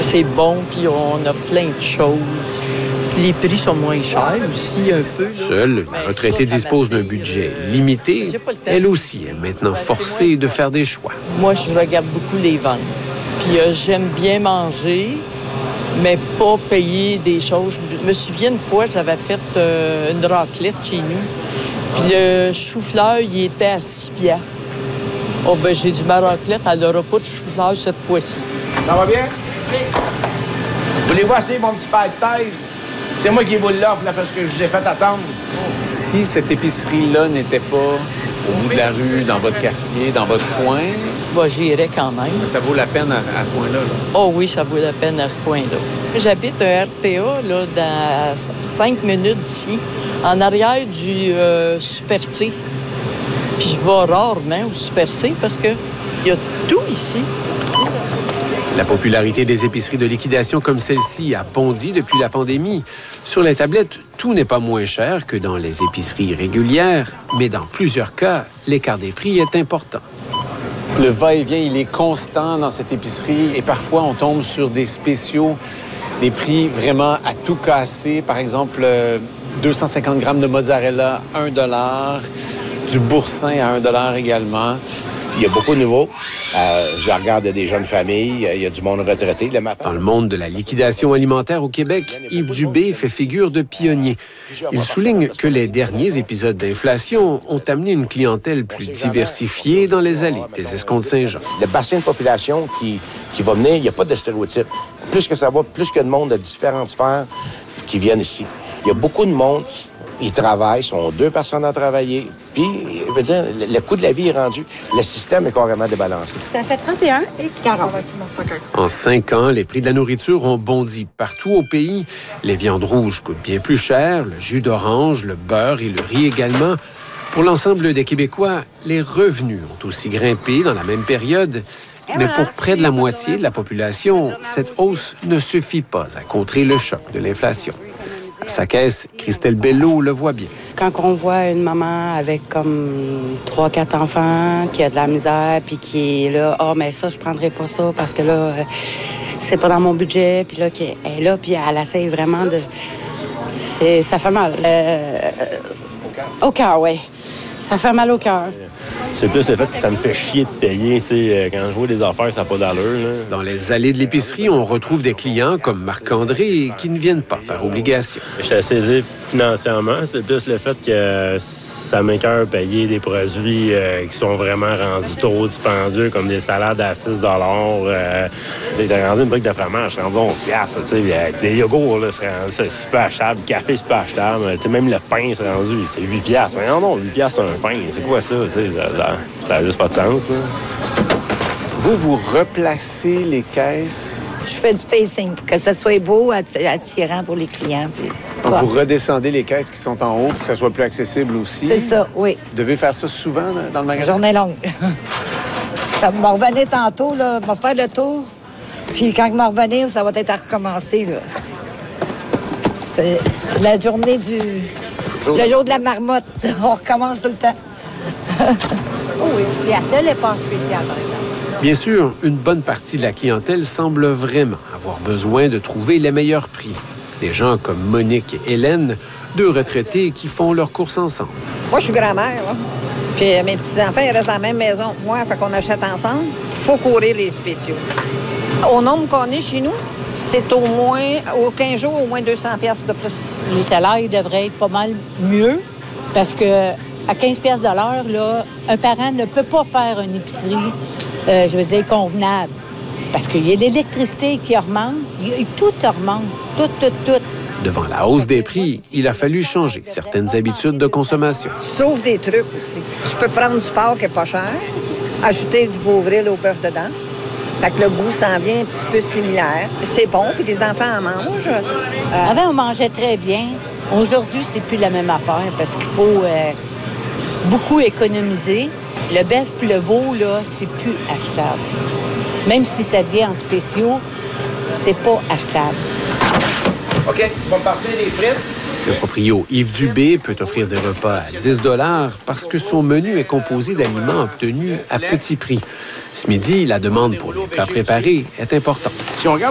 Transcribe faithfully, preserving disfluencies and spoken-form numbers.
C'est bon, puis on a plein de choses. Puis les prix sont moins chers aussi, un peu. Là. Seule, la retraitée ça, ça dispose d'un budget limité. Elle aussi est maintenant forcée de faire des choix. Moi, je regarde beaucoup les ventes. Puis euh, j'aime bien manger, mais pas payer des choses. Je me souviens une fois, j'avais fait euh, une raclette chez nous. Puis le chou-fleur, il était à six piastres. Oh, ben j'ai dit, ma raclette, elle n'aura pas de chou-fleur cette fois-ci. Ça va bien? Oui. Voulez-vous essayer mon petit pain de taille? C'est moi qui vous l'offre, là, parce que je vous ai fait attendre. Si cette épicerie-là n'était pas au bout de la rue, dans votre quartier, dans votre coin... Bah, j'irais quand même. Ça vaut la peine à, à ce point-là, là? Oh oui, ça vaut la peine à ce point-là. J'habite un R P A, là, dans cinq minutes d'ici, en arrière du euh, Super C. Puis je vais rarement au Super C parce qu'il y a tout ici. La popularité des épiceries de liquidation comme celle-ci a bondi depuis la pandémie. Sur les tablettes, tout n'est pas moins cher que dans les épiceries régulières, mais dans plusieurs cas, l'écart des prix est important. Le va-et-vient, il est constant dans cette épicerie et parfois on tombe sur des spéciaux, des prix vraiment à tout casser. Par exemple, deux cent cinquante grammes de mozzarella, un dollar, du boursin à un dollar également. Il y a beaucoup de nouveaux. Euh, je regarde des jeunes familles, il y a du monde retraité le matin. Dans le monde de la liquidation alimentaire au Québec, Yves Dubé fait figure de pionnier. Il souligne que les derniers épisodes d'inflation ont amené une clientèle plus diversifiée dans les allées des Escomptes-Saint-Jean. Le bassin de population qui, qui va venir, il n'y a pas de stéréotypes. Plus que ça va, plus que de monde de différentes sphères qui viennent ici. Il y a beaucoup de monde. Ils travaillent, sont deux personnes à travailler. Puis, je veux dire, le, le coût de la vie est rendu. Le système est carrément débalancé. Ça fait trente et un et quarante. En cinq ans, les prix de la nourriture ont bondi partout au pays. Les viandes rouges coûtent bien plus cher, le jus d'orange, le beurre et le riz également. Pour l'ensemble des Québécois, les revenus ont aussi grimpé dans la même période. Mais pour près de la moitié de la population, cette hausse ne suffit pas à contrer le choc de l'inflation. À sa caisse, Christelle Bello le voit bien. Quand on voit une maman avec comme trois, quatre enfants qui a de la misère puis qui est là, ah, oh, mais ça, je prendrai pas ça parce que là, euh, c'est pas dans mon budget. Puis là, qu'elle est là, puis elle essaie vraiment de. C'est... Ça fait mal. Euh... Au cœur, oui. Ça fait mal au cœur. C'est plus le fait que ça me fait chier de payer. Tu sais, quand je vois des affaires, ça n'a pas d'allure. Là. Dans les allées de l'épicerie, on retrouve des clients comme Marc-André qui ne viennent pas par obligation. Je suis assez aisé financièrement. C'est plus le fait que ça m'écoeure payer des produits euh, qui sont vraiment rendus trop dispendieux, comme des salades à six dollars. Euh, t'as rendu une brique de fromage, c'est rendu onze piastres. Des yogourts, là, c'est super achetable. Le café, c'est pas achetable. T'sais, même le pain, c'est rendu huit piastres. Mais non, non, huit piastres, c'est un pain. C'est quoi ça? Ça n'a juste pas de sens. Là. Vous, vous replacez les caisses? Je fais du facing pour que ce soit beau, attirant pour les clients. Puis, Donc, vous redescendez les caisses qui sont en haut pour que ça soit plus accessible aussi? C'est ça, oui. Vous devez faire ça souvent dans le magasin? Journée longue. Ça va me revenir tantôt, là, va faire le tour. Puis quand je vais revenir, ça va être à recommencer. Là. C'est la journée du... Jour le jour de la marmotte. On recommence tout le temps. Oh oui, puis la seule n'est pas spéciale, par exemple. Bien sûr, une bonne partie de la clientèle semble vraiment avoir besoin de trouver les meilleurs prix. Des gens comme Monique et Hélène, deux retraités qui font leurs courses ensemble. Moi, je suis grand-mère, là. Puis mes petits-enfants, ils restent dans la même maison que moi, fait qu'on achète ensemble. Il faut courir les spéciaux. Au nombre qu'on est chez nous, c'est au moins, au quinze jours, au moins deux cents piastres de plus. Les salaires devraient être pas mal mieux parce que à quinze piastres de l'heure, là, un parent ne peut pas faire une épicerie, euh, je veux dire, convenable. Parce qu'il y a l'électricité qui augmente, et tout augmente, tout, tout, tout. Devant la hausse des prix, il a fallu changer certaines habitudes de consommation. Tu trouves des trucs aussi. Tu peux prendre du porc qui n'est pas cher, ajouter du Beauvril au bœuf dedans. Fait que le goût s'en vient un petit peu similaire. C'est bon, puis les enfants en mangent. Euh... Avant, on mangeait très bien. Aujourd'hui, c'est plus la même affaire parce qu'il faut euh, beaucoup économiser. Le bœuf puis le veau, là, c'est plus achetable. Même si ça vient en spéciaux, c'est pas achetable. OK, tu vas me partir les frites? Le proprio Yves Dubé peut offrir des repas à dix dollars parce que son menu est composé d'aliments obtenus à petit prix. Ce midi, la demande pour les plats préparés est importante. Si on regarde